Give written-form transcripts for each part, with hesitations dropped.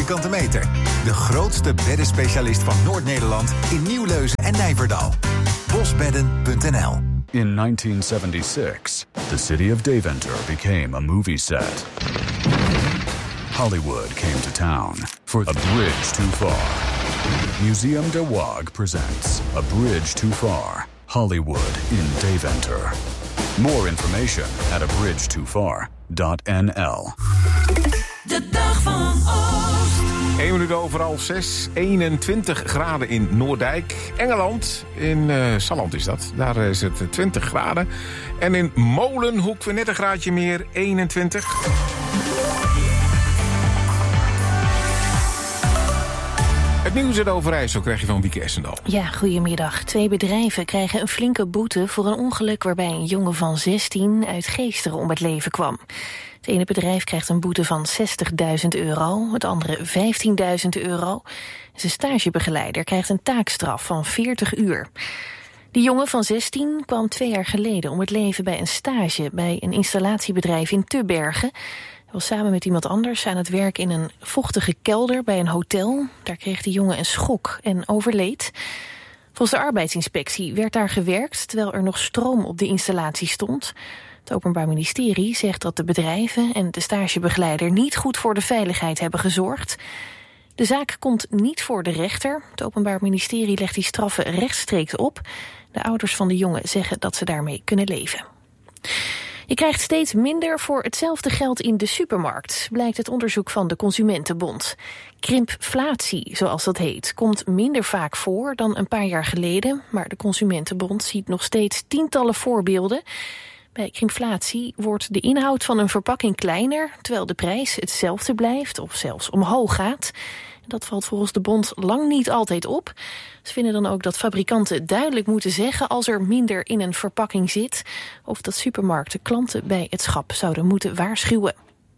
vierkante meter. De grootste beddenspecialist van Noord-Nederland in Nieuwleuzen en Nijverdal. Bosbedden.nl. In 1976, the city of Deventer became a movie set. Hollywood came to town for A Bridge Too Far. Museum de Waag presents A Bridge Too Far, Hollywood in Deventer. More information at abridgetofar.nl. De dag van Oost. 1 minuut over 5:06, 21 graden in Noordijk. Engeland, in Salland is dat. Daar is het 20 graden. En in Molenhoek weer net een graadje meer, 21. Het nieuws uit Overijssel krijg je van Wieke Essendal. Ja, goedemiddag. 2 bedrijven krijgen een flinke boete voor een ongeluk waarbij een jongen van 16 uit Geesteren om het leven kwam. Het ene bedrijf krijgt een boete van €60.000, het andere €15.000. Zijn stagebegeleider krijgt een taakstraf van 40 uur. Die jongen van 16 kwam 2 jaar geleden om het leven bij een stage bij een installatiebedrijf in Tubbergen. Hij was samen met iemand anders aan het werk in een vochtige kelder bij een hotel. Daar kreeg de jongen een schok en overleed. Volgens de arbeidsinspectie werd daar gewerkt terwijl er nog stroom op de installatie stond. Het Openbaar Ministerie zegt dat de bedrijven en de stagebegeleider niet goed voor de veiligheid hebben gezorgd. De zaak komt niet voor de rechter. Het Openbaar Ministerie legt die straffen rechtstreeks op. De ouders van de jongen zeggen dat ze daarmee kunnen leven. Je krijgt steeds minder voor hetzelfde geld in de supermarkt, blijkt het onderzoek van de Consumentenbond. Krimpflatie, zoals dat heet, komt minder vaak voor dan een paar jaar geleden, maar de Consumentenbond ziet nog steeds tientallen voorbeelden. Bij krimpflatie wordt de inhoud van een verpakking kleiner, terwijl de prijs hetzelfde blijft of zelfs omhoog gaat. Dat valt volgens de bond lang niet altijd op. Ze vinden dan ook dat fabrikanten duidelijk moeten zeggen als er minder in een verpakking zit, of dat supermarkten klanten bij het schap zouden moeten waarschuwen.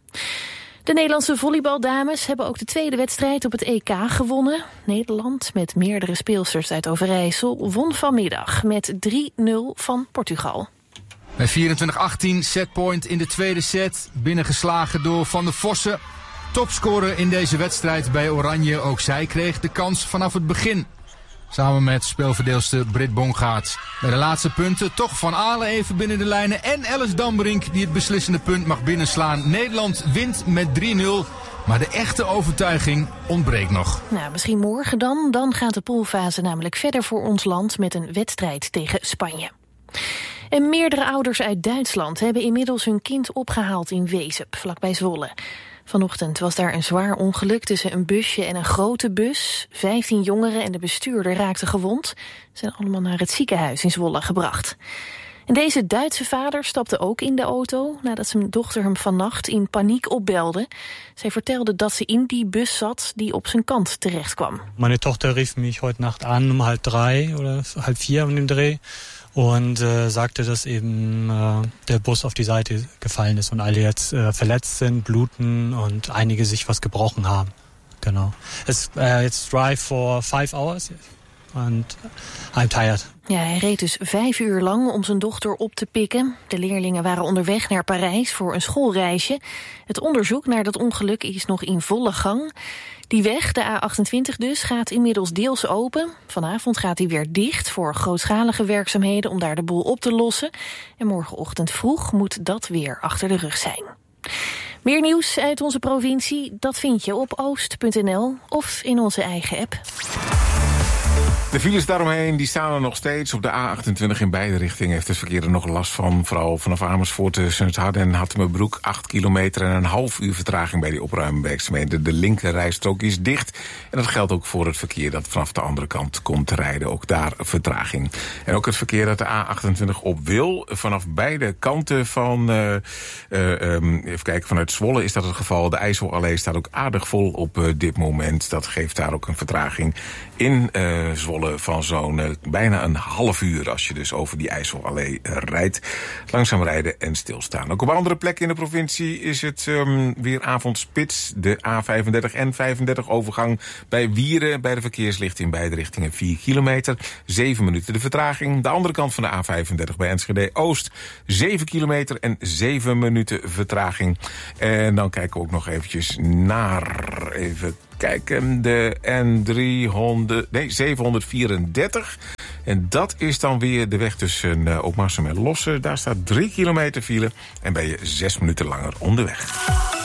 De Nederlandse volleybaldames hebben ook de tweede wedstrijd op het EK gewonnen. Nederland, met meerdere speelsters uit Overijssel, won vanmiddag met 3-0 van Portugal. Bij 24-18, setpoint in de tweede set, binnengeslagen door Van der Vossen. Topscorer in deze wedstrijd bij Oranje, ook zij kreeg de kans vanaf het begin. Samen met speelverdeelster Britt Bongaert. Bij de laatste punten toch Van Aalen even binnen de lijnen en Alice Dambrink die het beslissende punt mag binnenslaan. Nederland wint met 3-0, maar de echte overtuiging ontbreekt nog. Nou, misschien morgen dan. Dan gaat de poolfase namelijk verder voor ons land met een wedstrijd tegen Spanje. En meerdere ouders uit Duitsland hebben inmiddels hun kind opgehaald in Wezep, vlakbij Zwolle. Vanochtend was daar een zwaar ongeluk tussen een busje en een grote bus. 15 jongeren en de bestuurder raakten gewond. Ze zijn allemaal naar het ziekenhuis in Zwolle gebracht. En deze Duitse vader stapte ook in de auto nadat zijn dochter hem vannacht in paniek opbelde. Zij vertelde dat ze in die bus zat die op zijn kant terecht kwam. Meine Tochter rief mich heute Nacht an um 3:30 oder 3:30 um den Dreh. Und sagte, dass eben der Bus auf die Seite gefallen ist und alle jetzt verletzt sind, bluten und einige sich was gebrochen haben. Genau. It's drive for 5 hours and I'm tired. Ja, hij reed dus 5 uur lang om zijn dochter op te pikken. De leerlingen waren onderweg naar Parijs voor een schoolreisje. Het onderzoek naar dat ongeluk is nog in volle gang. Die weg, de A28 dus, gaat inmiddels deels open. Vanavond gaat hij weer dicht voor grootschalige werkzaamheden om daar de boel op te lossen. En morgenochtend vroeg moet dat weer achter de rug zijn. Meer nieuws uit onze provincie, dat vind je op oost.nl of in onze eigen app. De files daaromheen die staan er nog steeds. Op de A28 in beide richtingen heeft het verkeer er nog last van. Vooral vanaf Amersfoort tussen het Harde en Hattemerbroek. 8 kilometer en een half uur vertraging bij die opruimwerkzaamheden. De linker rijstrook is dicht. En dat geldt ook voor het verkeer dat vanaf de andere kant komt te rijden. Ook daar vertraging. En ook het verkeer dat de A28 op wil. Vanaf beide kanten van, even kijken, vanuit Zwolle is dat het geval. De IJsselallee staat ook aardig vol op dit moment. Dat geeft daar ook een vertraging in Zwolle van zo'n bijna een half uur als je dus over die IJsselallee rijdt. Langzaam rijden en stilstaan. Ook op andere plekken in de provincie is het weer avondspits. De A35 en 35 overgang bij Wieren bij de verkeerslichten in beide richtingen 4 kilometer. 7 minuten de vertraging. De andere kant van de A35 bij Enschede Oost 7 kilometer en 7 minuten vertraging. En dan kijken we ook nog eventjes naar, even kijken, de N734. En dat is dan weer de weg tussen Ookmarsum en Losser. Daar staat 3 kilometer file en ben je 6 minuten langer onderweg.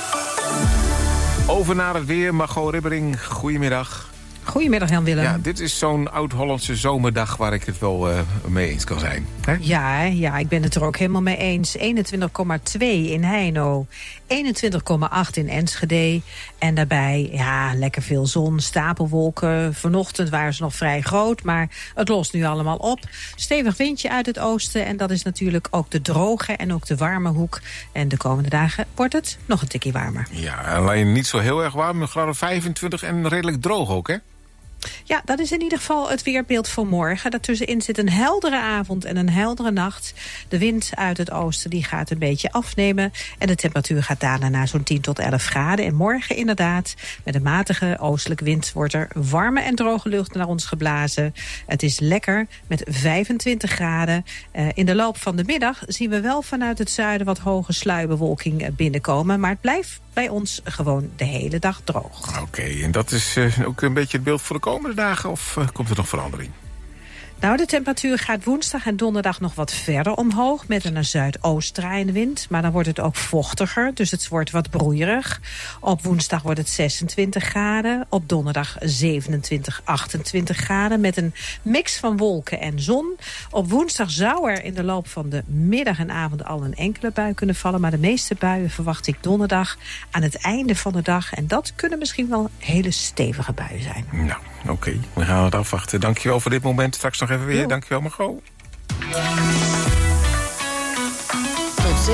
Over naar het weer, Margot Ribbering, goedemiddag. Goedemiddag, Jan-Willem. Ja, dit is zo'n oud-Hollandse zomerdag waar ik het wel mee eens kan zijn. Hè? Ja, ik ben het er ook helemaal mee eens. 21,2 in Heino, 21,8 in Enschede. En daarbij, lekker veel zon, stapelwolken. Vanochtend waren ze nog vrij groot, maar het lost nu allemaal op. Stevig windje uit het oosten en dat is natuurlijk ook de droge en ook de warme hoek. En de komende dagen wordt het nog een tikkie warmer. Ja, alleen niet zo heel erg warm, een graad 25 en redelijk droog ook, hè? Ja, dat is in ieder geval het weerbeeld voor morgen. Daartussenin zit een heldere avond en een heldere nacht. De wind uit het oosten die gaat een beetje afnemen. En de temperatuur gaat dalen naar zo'n 10 tot 11 graden. En morgen inderdaad, met een matige oostelijke wind, wordt er warme en droge lucht naar ons geblazen. Het is lekker met 25 graden. In de loop van de middag zien we wel vanuit het zuiden wat hoge sluierbewolking binnenkomen. Maar het blijft bij ons gewoon de hele dag droog. Oké, en dat is ook een beetje het beeld voor de komende dagen, of komt er nog verandering? Nou, de temperatuur gaat woensdag en donderdag nog wat verder omhoog met een naar zuidoost draaiende wind. Maar dan wordt het ook vochtiger, dus het wordt wat broeierig. Op woensdag wordt het 26 graden, op donderdag 27, 28 graden met een mix van wolken en zon. Op woensdag zou er in de loop van de middag en avond al een enkele bui kunnen vallen. Maar de meeste buien verwacht ik donderdag aan het einde van de dag. En dat kunnen misschien wel hele stevige buien zijn. Nou, oké, we gaan het afwachten. Dankjewel voor dit moment. Straks nog even weer. Dankjewel, Margot.